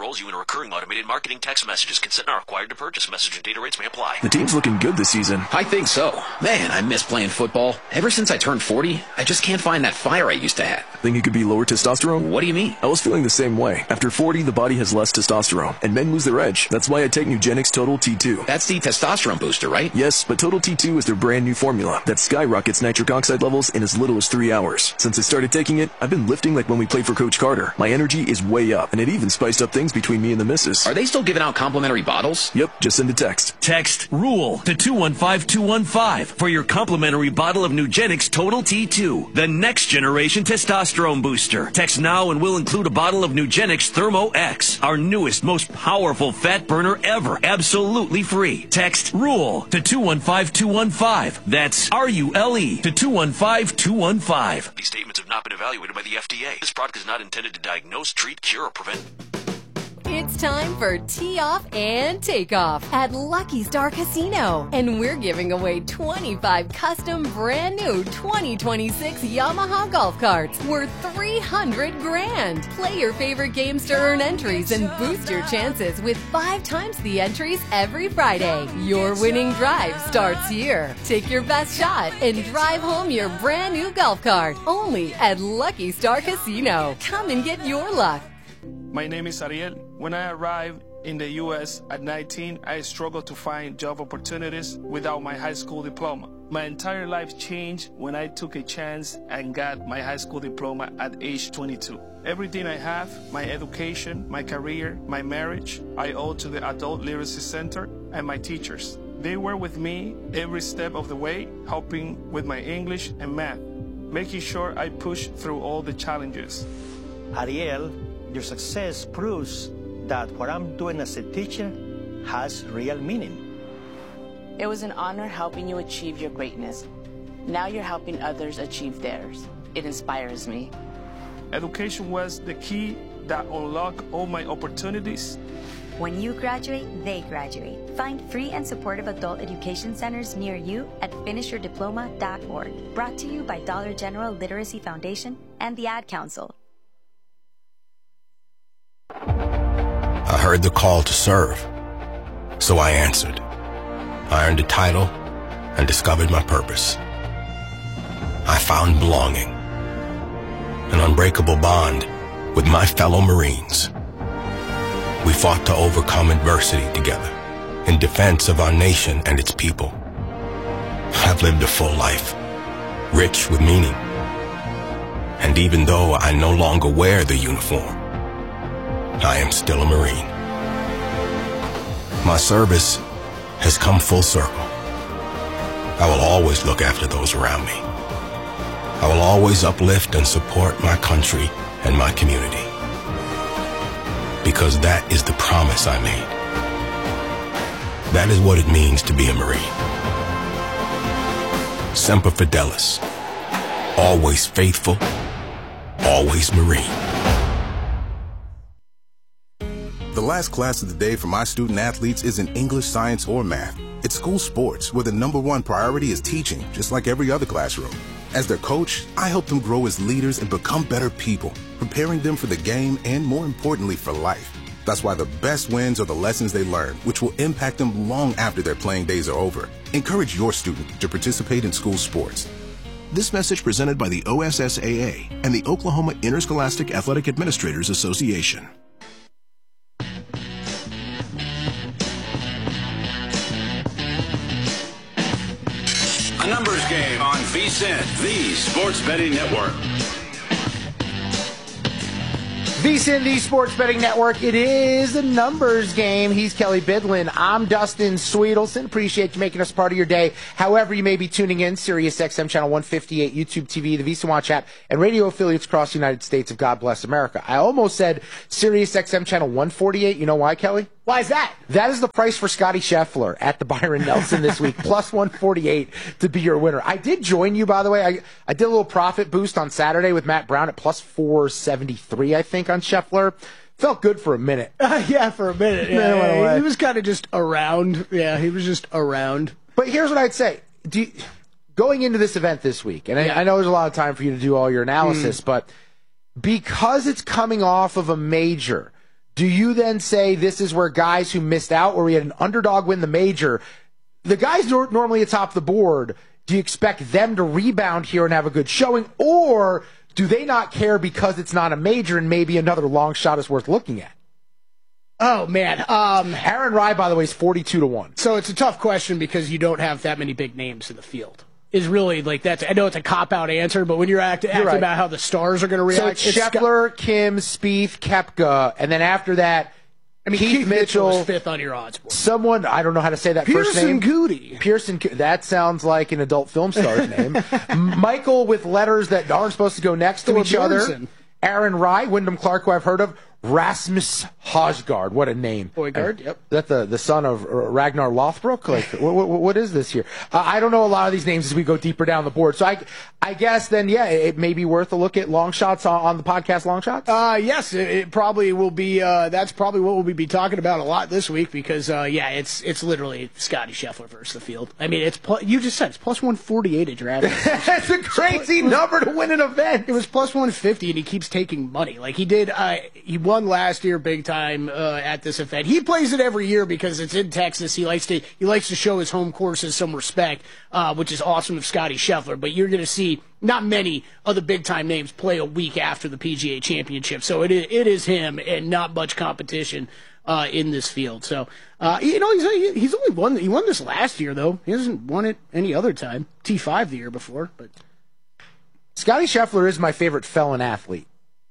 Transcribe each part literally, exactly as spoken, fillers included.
enrolls you in a recurring automated marketing text messages. Consent not required to purchase. Message and data rates may apply. The team's looking good this season. I think so. Man, I miss playing football. Ever since I turned forty, I just can't find that fire I used to have. Think it could be lower testosterone? What do you mean? I was feeling the same way. After forty, the body has less testosterone, and men lose their edge. That's why I take Nugenix Total T two. That's the testosterone booster, right? Yes, but Total T two is their brand new formula that skyrockets nitric oxide levels in as little as three hours. Since I started taking it, I've been lifting like when we played for Coach Carter. My energy is way up, and it even spiced up things between me and the missus. Are they still giving out complimentary bottles? Yep, just send a text. Text RULE to two one five two one five for your complimentary bottle of Nugenix Total T two, the next generation testosterone booster. Text now and we'll include a bottle of Nugenix Thermo X, our newest, most powerful fat burner ever, absolutely free. Text RULE to two one five two one five. That's R U L E to two one five two one five. These statements have not been evaluated by the F D A. This product is not intended to diagnose, treat, cure, or prevent. It's time for Tee Off and Takeoff at Lucky Star Casino. And we're giving away twenty-five custom brand new twenty twenty-six Yamaha golf carts worth three hundred grand. Play your favorite games to earn entries and boost your chances with five times the entries every Friday. Your winning drive starts here. Take your best shot and drive home your brand new golf cart. Only at Lucky Star Casino. Come and get your luck. My name is Ariel. When I arrived in the U S at nineteen, I struggled to find job opportunities without my high school diploma. My entire life changed when I took a chance and got my high school diploma at age twenty-two. Everything I have, my education, my career, my marriage, I owe to the Adult Literacy Center and my teachers. They were with me every step of the way, helping with my English and math, making sure I pushed through all the challenges. Ariel, your success proves that what I'm doing as a teacher has real meaning. It was an honor helping you achieve your greatness. Now you're helping others achieve theirs. It inspires me. Education was the key that unlocked all my opportunities. When you graduate, they graduate. Find free and supportive adult education centers near you at finish your diploma dot org. Brought to you by Dollar General Literacy Foundation and the Ad Council. I heard the call to serve, so I answered. I earned a title and discovered my purpose. I found belonging, an unbreakable bond with my fellow Marines. We fought to overcome adversity together in defense of our nation and its people. I've lived a full life, rich with meaning. And even though I no longer wear the uniform, I am still a Marine. My service has come full circle. I will always look after those around me. I will always uplift and support my country and my community. Because that is the promise I made. That is what it means to be a Marine. Semper Fidelis. Always faithful. Always Marine. The last class of the day for my student athletes isn't English, science, or math. It's school sports, where the number one priority is teaching, just like every other classroom. As their coach, I help them grow as leaders and become better people, preparing them for the game and, more importantly, for life. That's why the best wins are the lessons they learn, which will impact them long after their playing days are over. Encourage your student to participate in school sports. This message presented by the O S S A A and the Oklahoma Interscholastic Athletic Administrators Association. A numbers game on V S I N, the Sports Betting Network. V S I N, the Sports Betting Network. It is a numbers game. He's Kelly Bidlin. I'm Dustin Sweetelson. Appreciate you making us part of your day. However you may be tuning in, Sirius X M Channel one fifty-eight, YouTube T V, the VSiN Watch app, and radio affiliates across the United States of God Bless America. I almost said Sirius X M Channel one forty-eight. You know why, Kelly? Why is that? That is the price for Scotty Scheffler at the Byron Nelson this week, plus one forty-eight to be your winner. I did join you, by the way. I, I did a little profit boost on Saturday with Matt Brown at plus four seventy-three, I think, on Scheffler. Felt good for a minute. Uh, yeah, for a minute. Yeah, yeah, yeah. He was kind of just around. Yeah, he was just around. But here's what I'd say. Do you, going into this event this week, and yeah. I, I know there's a lot of time for you to do all your analysis, mm. but because it's coming off of a major, do you then say this is where guys who missed out, where we had an underdog win the major, the guys nor- normally atop the board, do you expect them to rebound here and have a good showing, or do they not care because it's not a major and maybe another long shot is worth looking at? Oh, man. Um, Aaron Rye, by the way, is forty-two to one. So it's a tough question because you don't have that many big names in the field. Is really like that's. I know it's a cop-out answer, but when you're act, acting right. about how the stars are going to react. So it's Scheffler, got, Kim, Spieth, Koepka, and then after that, I mean, Keith, Keith Mitchell, Mitchell is fifth on your odds board. Someone, I don't know how to say that Pearson first name. Goody. Pearson Goody. That sounds like an adult film star's name. Michael with letters that aren't supposed to go next to Thor each Bjornsson. other. Aaron Rye, Wyndham Clark, who I've heard of. Rasmus Højgaard, what a name. Højgaard, yep. Is that the, the son of Ragnar Lothbrok? Like, what, what, what is this here? Uh, I don't know a lot of these names as we go deeper down the board. So I, I guess then, yeah, it may be worth a look at long shots on, on the podcast, long shots. Uh, yes, it, it probably will be. Uh, that's probably what we'll be talking about a lot this week because, uh, yeah, it's it's literally Scotty Scheffler versus the field. I mean, it's pl- you just said it's plus one forty-eight at DraftKings. That's a crazy was, number to win an event. It was plus one fifty, and he keeps taking money. Like he did. Uh, he won last year big time uh, at this event. He plays it every year because it's in Texas. He likes to he likes to show his home courses some respect, uh, which is awesome of Scotty Scheffler. But you're going to see not many of the big time names play a week after the P G A Championship. So it is, it is him and not much competition uh, in this field. So uh, you know he's he's only won he won this last year though. He hasn't won it any other time. T five the year before, but Scotty Scheffler is my favorite felon athlete.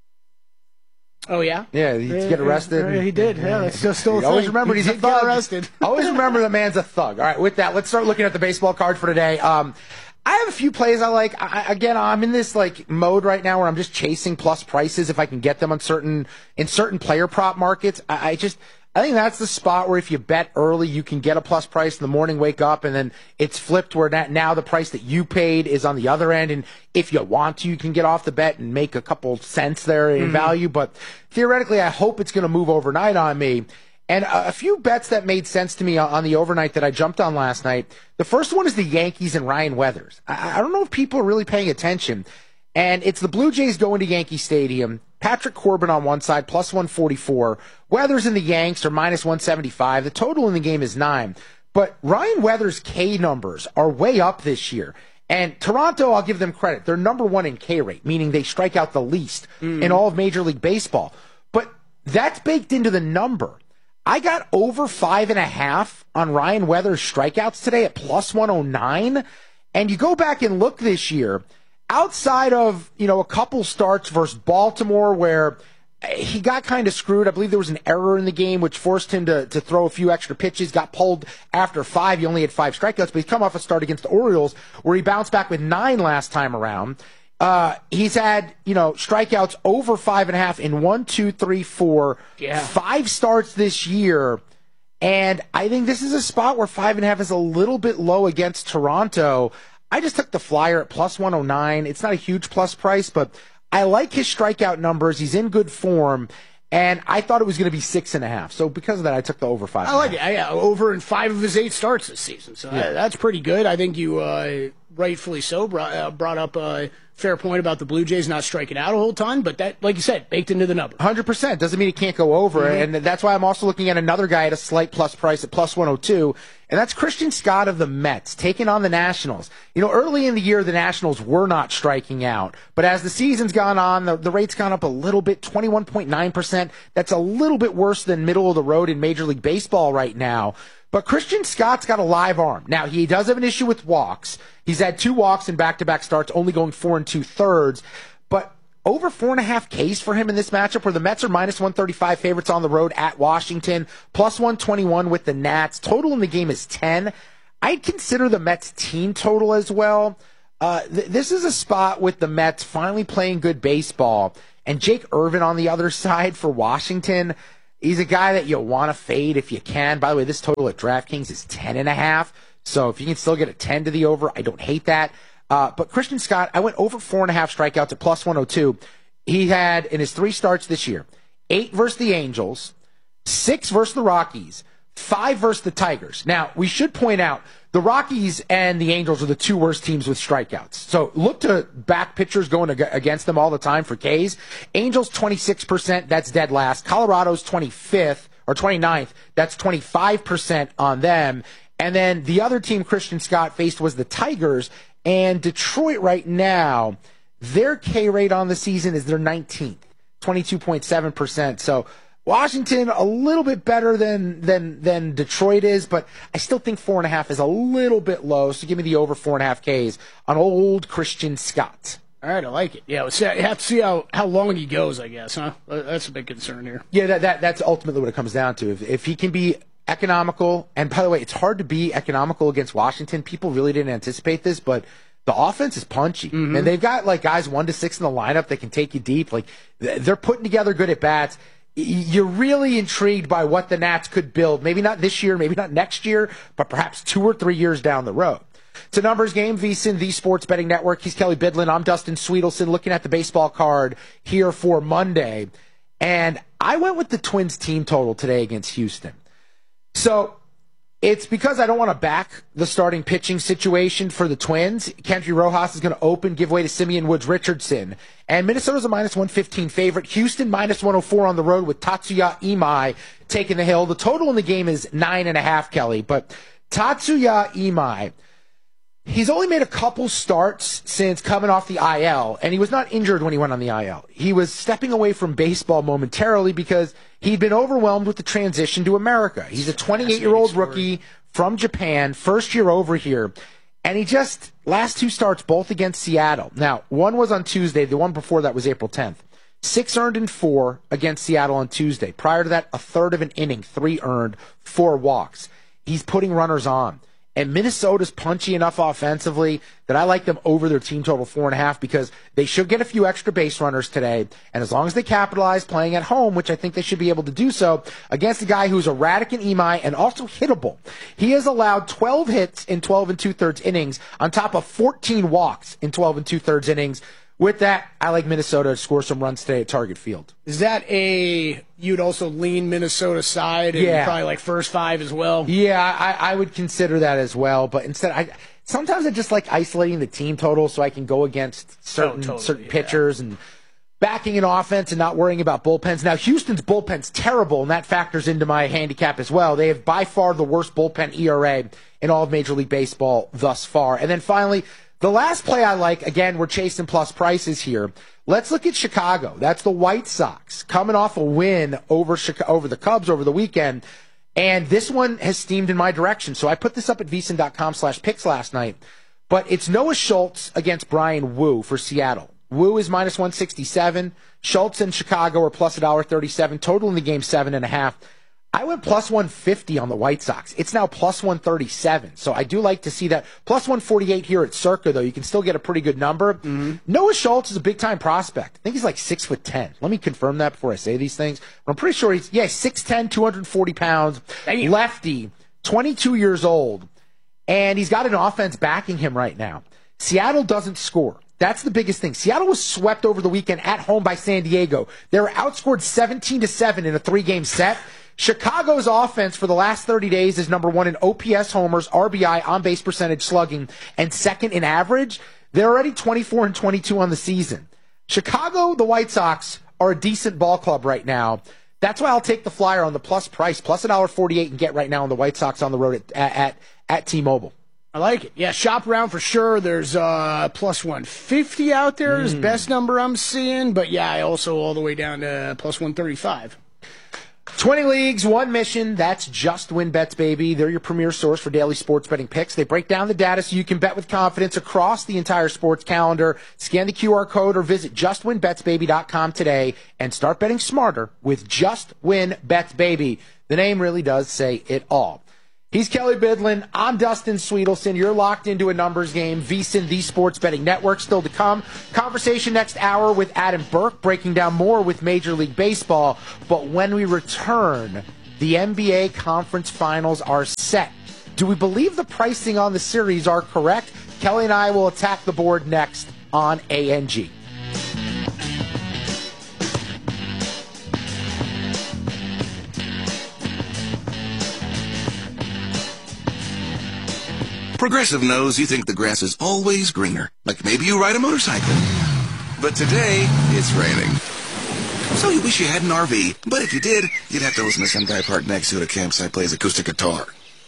Oh yeah, yeah. He yeah, get arrested. Yeah, he did. Yeah, that's still still. A always thing. remember he he's a did thug. Get arrested. Always remember the man's a thug. All right, with that, let's start looking at the baseball card for today. Um, I have a few plays I like. I, again, I'm in this like mode right now where I'm just chasing plus prices if I can get them on certain in certain player prop markets. I, I just. I think that's the spot where if you bet early, you can get a plus price in the morning, wake up, and then it's flipped where that now the price that you paid is on the other end. And if you want to, you can get off the bet and make a couple cents there in mm-hmm. value. But theoretically, I hope it's going to move overnight on me. And a, a few bets that made sense to me on the overnight that I jumped on last night. The first one is the Yankees and Ryan Weathers. I, I don't know if people are really paying attention. And it's the Blue Jays going to Yankee Stadium. Patrick Corbin on one side, plus one forty-four. Weathers and the Yanks are minus one seventy-five. The total in the game is nine. But Ryan Weathers' K numbers are way up this year. And Toronto, I'll give them credit. They're number one in K rate, meaning they strike out the least mm. in all of Major League Baseball. But that's baked into the number. I got over five and a half on Ryan Weathers' strikeouts today at plus one oh nine. And you go back and look this year, outside of, you know, a couple starts versus Baltimore where he got kind of screwed. I believe there was an error in the game which forced him to, to throw a few extra pitches, got pulled after five. He only had five strikeouts, but he's come off a start against the Orioles where he bounced back with nine last time around. Uh, he's had, you know, strikeouts over five and a half in one, two, three, four, yeah. five starts this year. And I think this is a spot where five and a half is a little bit low against Toronto. I just took the flyer at plus one oh nine. It's not a huge plus price, but I like his strikeout numbers. He's in good form, and I thought it was going to be six and a half. So because of that, I took the over five. I like it. Yeah, over in five of his eight starts this season. So yeah. that's pretty good. I think you uh, rightfully so brought, uh, brought up a fair point about the Blue Jays not striking out a whole ton, but that, like you said, baked into the number. one hundred percent. Doesn't mean it can't go over, mm-hmm. and that's why I'm also looking at another guy at a slight plus price at plus one oh two, and that's Christian Scott of the Mets, taking on the Nationals. You know, early in the year, the Nationals were not striking out, but as the season's gone on, the, the rate's gone up a little bit, twenty-one point nine percent. That's a little bit worse than middle of the road in Major League Baseball right now. But Christian Scott's got a live arm. Now, he does have an issue with walks. He's had two walks in back-to-back starts, only going four and two-thirds. But over four and a half Ks for him in this matchup, where the Mets are minus one thirty-five favorites on the road at Washington, plus one twenty-one with the Nats. Total in the game is ten. I'd consider the Mets team total as well. Uh, th- this is a spot with the Mets finally playing good baseball. And Jake Irvin on the other side for Washington. He's a guy that you want to fade if you can. By the way, this total at DraftKings is ten and a half. So if you can still get a ten to the over, I don't hate that. Uh, but Christian Scott, I went over four and a half strikeouts at plus one oh two. He had, in his three starts this year, eight versus the Angels, six versus the Rockies, five versus the Tigers. Now, we should point out, The Rockies and the Angels are the two worst teams with strikeouts. So look to back pitchers going ag- against them all the time for Ks. Angels twenty-six percent, that's dead last. Colorado's twenty-fifth or twenty-ninth, that's twenty-five percent on them. And then the other team Christian Scott faced was the Tigers, and Detroit right now, their K rate on the season is their nineteenth, twenty-two point seven percent. So Washington a little bit better than than than Detroit is, but I still think four and a half is a little bit low. So give me the over four and a half Ks on old Christian Scott. All right, I like it. Yeah, we'll see, you have to see how, how long he goes, I guess, huh? That's a big concern here. Yeah, that, that that's ultimately what it comes down to. If if he can be economical, and by the way, it's hard to be economical against Washington. People really didn't anticipate this, but the offense is punchy, mm-hmm. and they've got like guys one to six in the lineup that can take you deep. Like they're putting together good at bats. You're really intrigued by what the Nats could build. Maybe not this year, maybe not next year, but perhaps two or three years down the road. It's a numbers game, VSiN, the Sports Betting Network. He's Kelly Bidlin. I'm Dustin Sweetelson, looking at the baseball card here for Monday. And I went with the Twins team total today against Houston. So it's because I don't want to back the starting pitching situation for the Twins. Kendry Rojas is going to open, give way to Simeon Woods Richardson. And Minnesota's a minus one fifteen favorite. Houston minus one oh four on the road with Tatsuya Imai taking the hill. The total in the game is nine and a half, Kelly. But Tatsuya Imai, he's only made a couple starts since coming off the I L, and he was not injured when he went on the I L. He was stepping away from baseball momentarily because he'd been overwhelmed with the transition to America. He's a twenty-eight-year-old rookie from Japan, first year over here, and he just, last two starts, both against Seattle. Now, one was on Tuesday. The one before that was April tenth. Six earned and four against Seattle on Tuesday. Prior to that, a third of an inning, three earned, four walks. He's putting runners on. And Minnesota's punchy enough offensively that I like them over their team total four and a half because they should get a few extra base runners today. And as long as they capitalize playing at home, which I think they should be able to do so, against a guy who's erratic in Imai and also hittable. He has allowed twelve hits in twelve and two-thirds innings on top of fourteen walks in twelve and two-thirds innings. With that, I like Minnesota to score some runs today at Target Field. Is that a, you'd also lean Minnesota side and yeah. probably like first five as well? Yeah, I, I would consider that as well. But instead, I sometimes I just like isolating the team total so I can go against certain, oh, totally, certain yeah. pitchers and backing an offense and not worrying about bullpens. Now, Houston's bullpen's terrible, and that factors into my handicap as well. They have by far the worst bullpen E R A in all of Major League Baseball thus far. And then finally, the last play I like, again, we're chasing plus prices here. Let's look at Chicago. That's the White Sox coming off a win over Chicago, over the Cubs over the weekend. And this one has steamed in my direction. So I put this up at vsin.com slash picks last night. But it's Noah Schultz against Brian Wu for Seattle. Wu is minus one sixty-seven. Schultz and Chicago are plus one dollar thirty-seven. Total in the game, seven and a half. I went plus one fifty on the White Sox. It's now plus one thirty-seven. So I do like to see that. Plus one forty-eight here at Circa, though. You can still get a pretty good number. Mm-hmm. Noah Schultz is a big-time prospect. I think he's like six foot ten. Let me confirm that before I say these things. But I'm pretty sure he's, yeah, six ten, two hundred forty pounds, Damn. Lefty, twenty-two years old. And he's got an offense backing him right now. Seattle doesn't score. That's the biggest thing. Seattle was swept over the weekend at home by San Diego. They were outscored seventeen to seven in a three-game set. Chicago's offense for the last thirty days is number one in O P S homers, R B I, on-base percentage, slugging, and second in average. They're already twenty-four and twenty-two on the season. Chicago, the White Sox, are a decent ball club right now. That's why I'll take the flyer on the plus price, plus one dollar forty-eight, and get right now on the White Sox on the road at, at, at, at T-Mobile. I like it. Yeah, shop around for sure. There's uh, plus one fifty out there mm. is the best number I'm seeing. But, yeah, I also all the way down to plus one thirty-five. twenty leagues, one mission. That's Just Win Bets, baby. They're your premier source for daily sports betting picks. They break down the data so you can bet with confidence across the entire sports calendar. Scan the Q R code or visit just win bets baby dot com today and start betting smarter with Just Win Bets, baby. The name really does say it all. He's Kelly Bidlin. I'm Dustin Sweetelson. You're locked into a numbers game. VSiN, the Sports Betting Network, still to come. Conversation next hour with Adam Burke, breaking down more with Major League Baseball. But when we return, the N B A Conference Finals are set. Do we believe the pricing on the series are correct? Kelly and I will attack the board next on A N G. Progressive knows you think the grass is always greener. Like maybe you ride a motorcycle. But today, it's raining. So you wish you had an R V. But if you did, you'd have to listen to some guy parked next to it at a campsite play his acoustic guitar.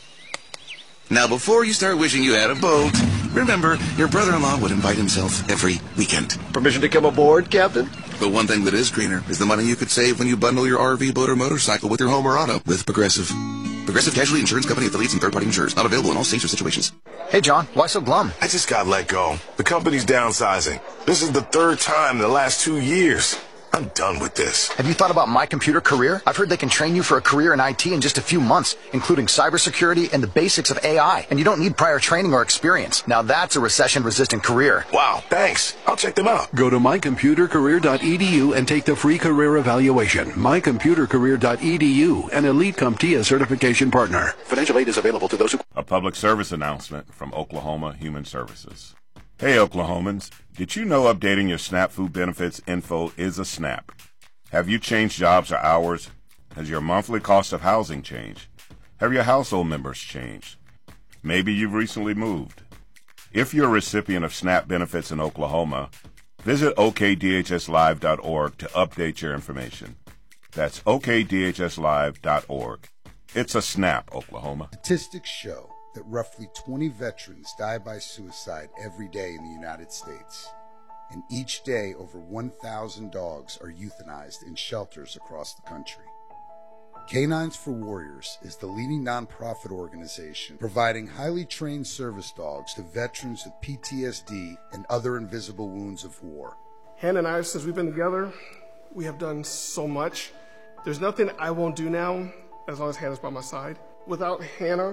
Now, before you start wishing you had a boat, remember, your brother-in-law would invite himself every weekend. Permission to come aboard, Captain? But one thing that is greener is the money you could save when you bundle your R V, boat, or motorcycle with your home or auto with Progressive. Progressive Casualty Insurance Company affiliates and third-party insurers. Not available in all states or situations. Hey, John, why so glum? I just got let go. The company's downsizing. This is the third time in the last two years. I'm done with this. Have you thought about My Computer Career? I've heard they can train you for a career in I T in just a few months, including cybersecurity and the basics of A I. And you don't need prior training or experience. Now that's a recession-resistant career. Wow, thanks. I'll check them out. Go to my computer career dot e d u and take the free career evaluation. my computer career dot e d u, an Elite CompTIA certification partner. Financial aid is available to those who... A public service announcement from Oklahoma Human Services. Hey, Oklahomans, did you know updating your SNAP food benefits info is a snap? Have you changed jobs or hours? Has your monthly cost of housing changed? Have your household members changed? Maybe you've recently moved. If you're a recipient of SNAP benefits in Oklahoma, visit o k d h s live dot org to update your information. That's o k d h s live dot org. It's a SNAP, Oklahoma. Statistics show that roughly twenty veterans die by suicide every day in the United States. And each day, over one thousand dogs are euthanized in shelters across the country. Canines for Warriors is the leading nonprofit organization providing highly trained service dogs to veterans with P T S D and other invisible wounds of war. Hannah and I, since we've been together, we have done so much. There's nothing I won't do now as long as Hannah's by my side. Without Hannah,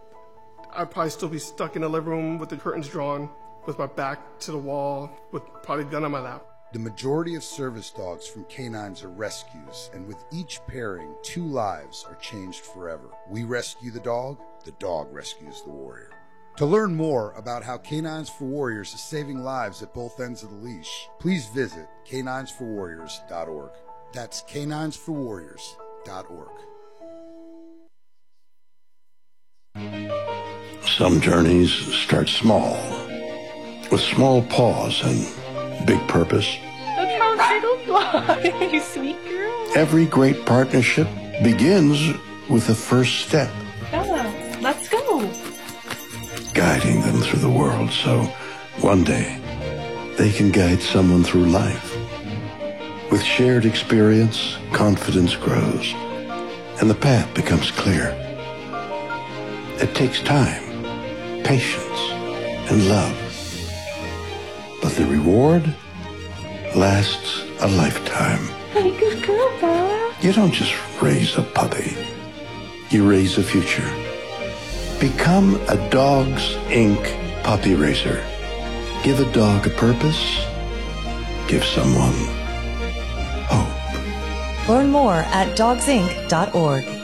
I'd probably still be stuck in the living room with the curtains drawn, with my back to the wall, with probably a gun on my lap. The majority of service dogs from canines are rescues, and with each pairing, two lives are changed forever. We rescue the dog, the dog rescues the warrior. To learn more about how Canines for Warriors is saving lives at both ends of the leash, please visit canines for warriors dot org. That's canines for warriors dot org. Some journeys start small, with small pause and big purpose. Look how turtles fly, you sweet girl. Every great partnership begins with the first step. Bella, let's go. Guiding them through the world so one day they can guide someone through life. With shared experience, confidence grows, and the path becomes clear. It takes time, patience, and love. But the reward lasts a lifetime. Hey, good girl, Bella. You don't just raise a puppy. You raise a future. Become a Dogs Incorporated puppy raiser. Give a dog a purpose. Give someone hope. Learn more at dogs inc dot org.